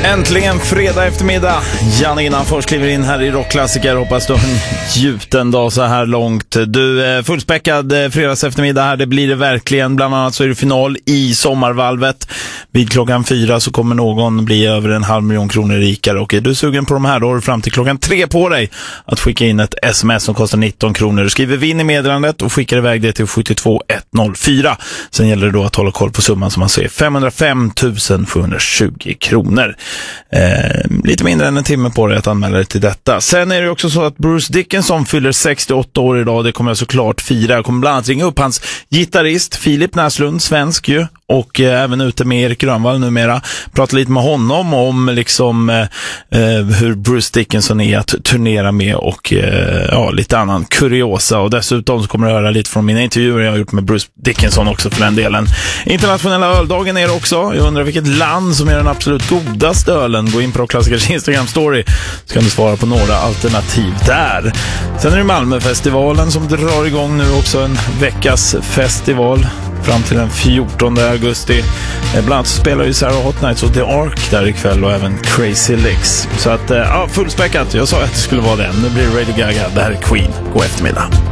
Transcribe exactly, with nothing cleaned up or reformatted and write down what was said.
Äntligen fredag eftermiddag. Janne Innanfors kliver in här i Rockklassiker. Hoppas du har en gjuten dag så här långt. Du är fullspäckad fredags eftermiddag här. Det blir det verkligen. Bland annat så är det final i sommarvalvet. Vid klockan fyra så kommer någon bli över en halv miljon kronor rikare. Och är du sugen på de här, då har du fram till klockan tre på dig att skicka in ett sms som kostar nitton kronor. Du skriver vinn i meddelandet och skickar iväg det till sju två ett noll fyra. Sen gäller det då att hålla koll på summan som man ser. femhundrafem tusen sjuhundratjugo kronor. Eh, lite mindre än en timme på dig att anmäla dig till detta. Sen är det också så att Bruce Dickinson fyller sextioåtta år idag. Det kommer jag såklart fira. Jag kommer bland annat ringa upp hans gitarrist Filip Näslund, svensk ju, och eh, även ute med Erik Grönvall numera. Prata lite med honom om liksom eh, hur Bruce Dickinson är att turnera med och eh, ja, lite annan kuriosa. Och dessutom så kommer jag höra lite från mina intervjuer jag har gjort med Bruce Dickinson också för den delen. Internationella öldagen är det också. Jag undrar vilket land som är den absolut godaste ölen. Gå in på Klassikers Instagram-story så kan du svara på några alternativ där. Sen är det Malmöfestivalen som drar igång nu också, en veckas festival fram till den fjortonde augusti. Bland annat spelar ju Sarah Hot Nights och The Ark där ikväll och även Crazy Licks. Så att, ja, fullspäckat. Jag sa att det skulle vara det. Nu blir det Radio Gaga. Det här är Queen. God eftermiddag.